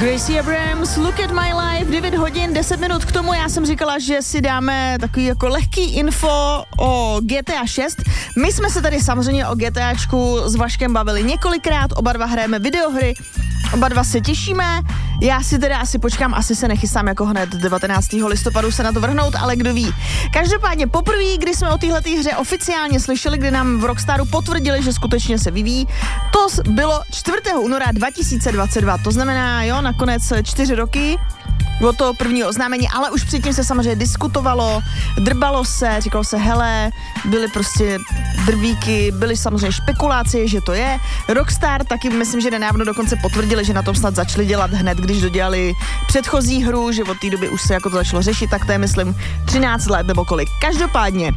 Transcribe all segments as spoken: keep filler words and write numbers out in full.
Gracie Abrams, Look at my life, devět hodin, deset minut k tomu. Já jsem říkala, že si dáme takový jako lehký info o G T A šest. My jsme se tady samozřejmě o GTAčku s Vaškem bavili několikrát, oba dva hrajeme videohry, oba dva se těšíme. Já si teda asi počkám, asi se nechystám jako hned devatenáctého listopadu se na to vrhnout, ale kdo ví. Každopádně poprvé, kdy jsme o téhleté hře oficiálně slyšeli, kdy nám v Rockstaru potvrdili, že skutečně se vyvíjí, to bylo čtvrtého února dva tisíce dvacet dva. To znamená, jo, nakonec čtyři roky od toho prvního oznámení, ale už předtím se samozřejmě diskutovalo, drbalo se, říkalo se, hele, byly prostě drbíky, byly samozřejmě špekulace, že to je. Rockstar taky, myslím, že nedávno dokonce potvrdili, že na tom snad začali dělat hned, když dodělali předchozí hru, že od té doby už se jako to začalo řešit, tak to je, myslím, třináct let nebo kolik. Každopádně,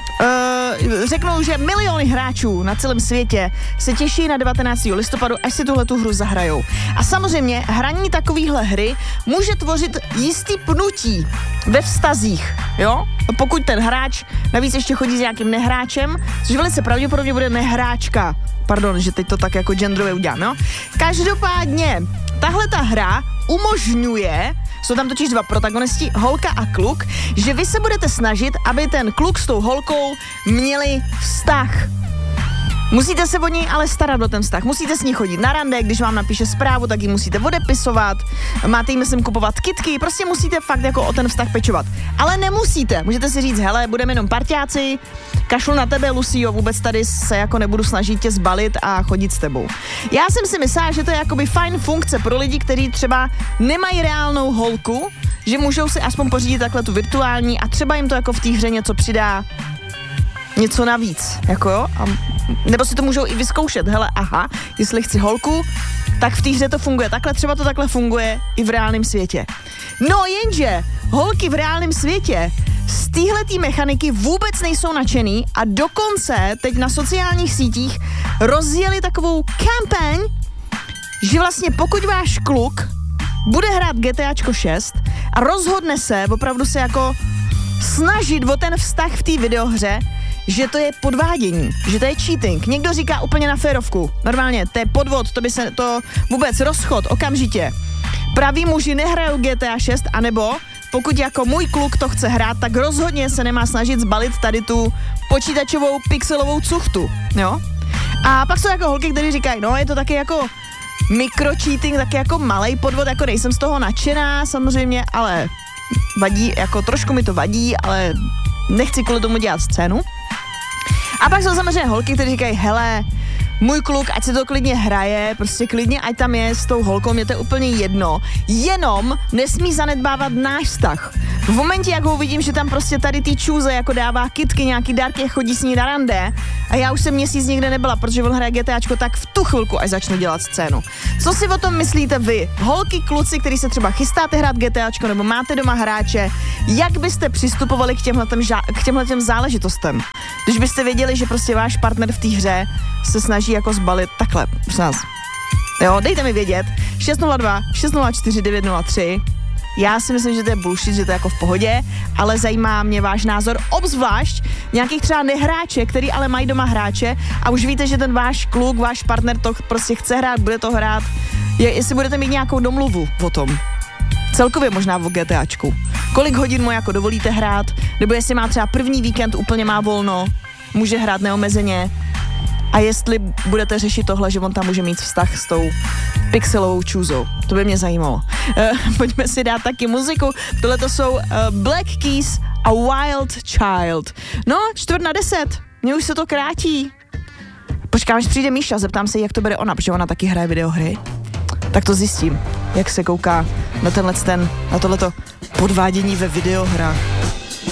Uh, řeknou, že miliony hráčů na celém světě se těší na devatenáctého listopadu, až si tuhle tu hru zahrajou. A samozřejmě hraní takovýhle hry může tvořit jistý pnutí ve vztazích, jo? Pokud ten hráč navíc ještě chodí s nějakým nehráčem, což velice pravděpodobně bude nehráčka. Pardon, že teď to tak jako genderově udělám, no? Každopádně, tahle ta hra umožňuje, jsou tam totiž dva protagonisti, holka a kluk, že vy se budete snažit, aby ten kluk s tou holkou měli vztah. Musíte se o něj ale starat o ten vztah. Musíte s ní chodit na rande, když vám napíše zprávu, tak ji musíte odepisovat. Máte jí, myslím, kupovat kytky. Prostě musíte fakt jako o ten vztah pečovat. Ale nemusíte. Můžete si říct, hele, budeme jenom parťáci, kašlu na tebe, Lucio, vůbec tady se jako nebudu snažit tě zbalit a chodit s tebou. Já jsem si myslela, že to je jakoby fajn funkce pro lidi, kteří třeba nemají reálnou holku, že můžou si aspoň pořídit takhle tu virtuální a třeba jim to jako v té hře něco přidá, něco navíc, jako jo, a, nebo si to můžou i vyzkoušet, hele, aha, jestli chci holku, tak v té hře to funguje takhle, třeba to takhle funguje i v reálném světě. No jenže, holky v reálném světě z téhletý mechaniky vůbec nejsou nadšený a dokonce teď na sociálních sítích rozjeli takovou kampaň, že vlastně pokud váš kluk bude hrát GTAčko šest a rozhodne se opravdu se jako snažit o ten vztah v té videohře, že to je podvádění, že to je cheating. Někdo říká úplně na férovku. Normálně, to je podvod, to by se to vůbec rozchod, okamžitě. Praví muži nehrajou G T A šest, anebo pokud jako můj kluk to chce hrát, tak rozhodně se nemá snažit zbalit tady tu počítačovou pixelovou cuchtu, jo? A pak jsou jako holky, které říkají, no je to taky jako mikrocheating, taky jako malej podvod, jako nejsem z toho nadšená samozřejmě, ale vadí, jako trošku mi to vadí, ale nechci kvůli tomu dělat scénu. A pak jsou samozřejmě holky, které říkají, hele, můj kluk, ať se to klidně hraje, prostě klidně, ať tam je s tou holkou, mě to je úplně jedno, jenom nesmí zanedbávat náš vztah. V momentě, jak ho vidím, že tam prostě tady ty čůze jako dává kytky, nějaký dárky, chodí s ní na rande a já už jsem měsíc nikde nebyla, protože on hraje GTAčko, tak v tu chvilku až začnu dělat scénu. Co si o tom myslíte vy? Holky, kluci, který se třeba chystáte hrát GTAčko nebo máte doma hráče, jak byste přistupovali k těmhletem, ža- k těmhletem záležitostem? Když byste věděli, že prostě váš partner v té hře se snaží jako zbalit takhle, prosím nás. Jo, dejte mi vědět. šest nula dva šest nula čtyři devět nula tři. Já si myslím, že to je bullshit, že to je jako v pohodě, ale zajímá mě váš názor, obzvlášť nějakých třeba nehráče, který ale mají doma hráče a už víte, že ten váš kluk, váš partner to prostě chce hrát, bude to hrát, je, jestli budete mít nějakou domluvu o tom. Celkově možná o GTAčku. Kolik hodin mu jako dovolíte hrát, nebo jestli má třeba první víkend úplně má volno, může hrát neomezeně. A jestli budete řešit tohle, že on tam může mít vztah s tou pixelovou čůzou. To by mě zajímalo. Uh, pojďme si dát taky muziku. Tohle to jsou uh, Black Keys a Wild Child. No, čtvrt na deset. Mně už se to krátí. Počkám, až přijde Míša, zeptám se, jak to bude ona, protože ona taky hraje videohry. Tak to zjistím, jak se kouká na tenhle ten, na tohleto podvádění ve videohrách.